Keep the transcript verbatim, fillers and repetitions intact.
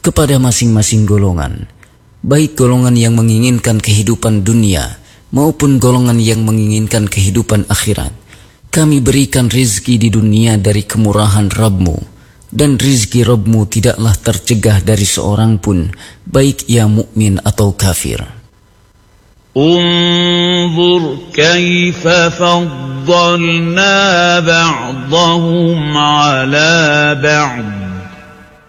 kepada masing-masing golongan, baik golongan yang menginginkan kehidupan dunia maupun golongan yang menginginkan kehidupan akhirat. Kami berikan rizki di dunia dari kemurahan Rabb-Mu, dan rizki Rabb-Mu tidaklah tercegah dari seorang pun, baik ia mukmin atau kafir. Unzur kaifa faddalna ba'dahum ala ba'd